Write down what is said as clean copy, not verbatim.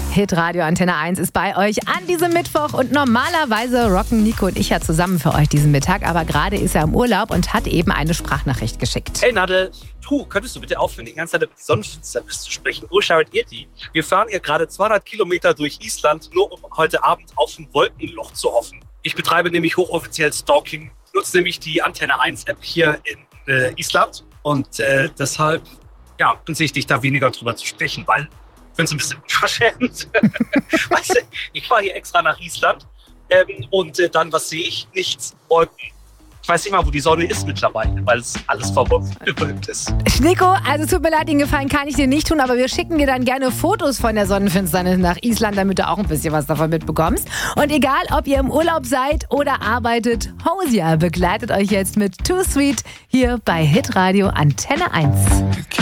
Hitradio Antenne 1 ist bei euch an diesem Mittwoch und normalerweise rocken Nico und ich ja zusammen für euch diesen Mittag, aber gerade ist er im Urlaub und hat eben eine Sprachnachricht geschickt. Hey Nadel, könntest du bitte aufhören, die ganze Zeit über die Sonnenfinsternis zu sprechen? Wo schaut ihr die? Wir fahren hier gerade 200 Kilometer durch Island, nur um heute Abend auf ein Wolkenloch zu hoffen. Ich betreibe nämlich hochoffiziell Stalking, nutze nämlich die Antenne 1 App hier in Island und deshalb wünsche ich dich da weniger drüber zu sprechen, weil ich finde es ein bisschen unverschämt. Weißt du, ich fahre hier extra nach Island und dann, was sehe ich? Nichts, Wolken. Ich weiß nicht mal, wo die Sonne ist mittlerweile, weil es alles verwölbt ist. Nico, also tut mir leid, den Gefallen kann ich dir nicht tun, aber wir schicken dir dann gerne Fotos von der Sonnenfinsternis nach Island, damit du auch ein bisschen was davon mitbekommst. Und egal, ob ihr im Urlaub seid oder arbeitet, Hozier begleitet euch jetzt mit Too Sweet hier bei Hitradio Antenne 1.